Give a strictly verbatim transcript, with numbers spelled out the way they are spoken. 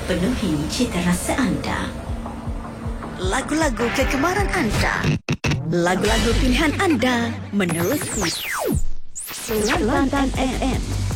Penuhi cita rasa anda. Lagu-lagu kegemaran anda. Lagu-lagu pilihan anda menerusi Surat Bantan F M.